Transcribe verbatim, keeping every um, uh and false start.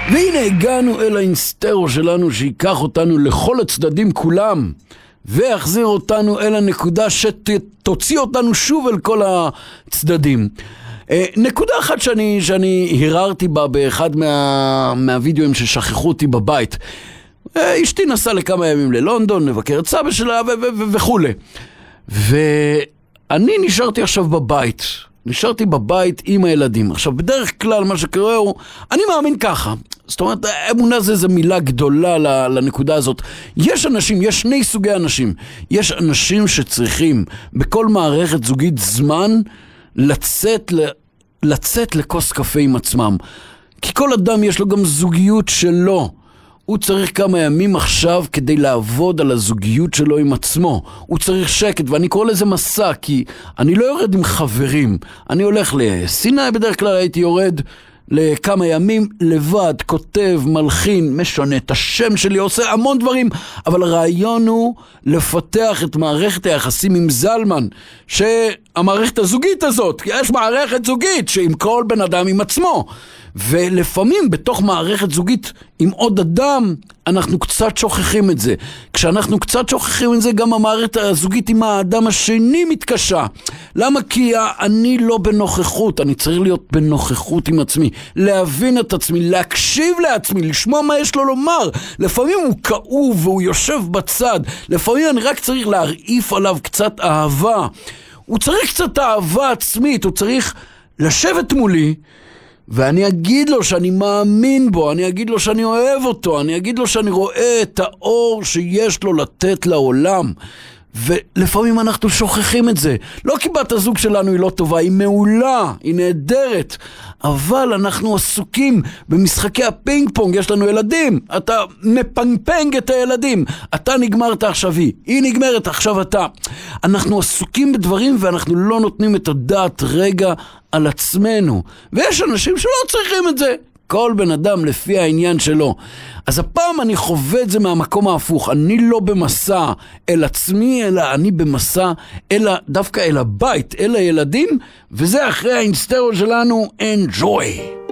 והנה הגענו אל האינסטרו שלנו שיקח אותנו לכל הצדדים כולם ויחזיר אותנו אל הנקודה שתוציא אותנו שוב אל כל הצדדים. נקודה אחת שאני, שאני הררתי בה באחד מה, מהווידאוים ששכחו אותי בבית. אשתי נסעה לכמה ימים ללונדון, לבקר את סבא שלה וכו'. ואני נשארתי עכשיו בבית. נשארתי בבית עם הילדים. עכשיו, בדרך כלל מה שקורה הוא, אני מאמין ככה. זאת אומרת, אמונה זה, זה מילה גדולה לנקודה הזאת. יש אנשים, יש שני סוגי אנשים. יש אנשים שצריכים בכל מערכת זוגית זמן לצאת, לצאת לכוס קפה עם עצמם. כי כל אדם יש לו גם זוגיות שלו. הוא צריך כמה ימים עכשיו כדי לעבוד על הזוגיות שלו עם עצמו. הוא צריך שקט, ואני קורא לזה מסע, כי אני לא יורד עם חברים. אני הולך לסיני, בדרך כלל הייתי יורד לכמה ימים לבד, כותב, מלחין, משנה את השם שלי, עושה המון דברים, אבל הרעיון הוא לפתח את מערכת היחסים עם זלמן, שהמערכת הזוגית הזאת, יש מערכת זוגית שעם כל בן אדם עם עצמו, ולפעמים בתוך מערכת זוגית עם עוד אדם אנחנו קצת שוכחים את זה. כשאנחנו קצת שוכחים את זה, גם המערכת הזוגית עם האדם השני מתקשה. למה? כי אני לא בנוכחות, אני צריך להיות בנוכחות עם עצמי, להבין את עצמי, להקשיב לעצמי, לשמוע מה יש לו לומר. לפעמים הוא כאוב והוא יושב בצד, לפעמים אני רק צריך להרעיף עליו קצת אהבה. הוא צריך קצת אהבה עצמית, הוא צריך לשבת מולי, ואני אגיד לו שאני מאמין בו, אני אגיד לו שאני אוהב אותו, אני אגיד לו שאני רואה את האור שיש לו לתת לעולם. ולפעמים אנחנו שוכחים את זה. לא כי בת הזוג שלנו היא לא טובה, היא מעולה, היא נהדרת, אבל אנחנו עסוקים במשחקי הפינג פונג. יש לנו ילדים, אתה מפנפנג את הילדים, אתה נגמרת עכשיו היא, היא נגמרת עכשיו אתה. אנחנו עסוקים בדברים ואנחנו לא נותנים את הדעת רגע על עצמנו, ויש אנשים שלא צריכים את זה. כל בן אדם לפי העניין שלו. אז הפעם אני חווה את זה מהמקום ההפוך. אני לא במסע אל עצמי, אלא אני במסע אלא דווקא אל הבית, אל הילדים, וזה אחרי האינסטרו שלנו. Enjoy.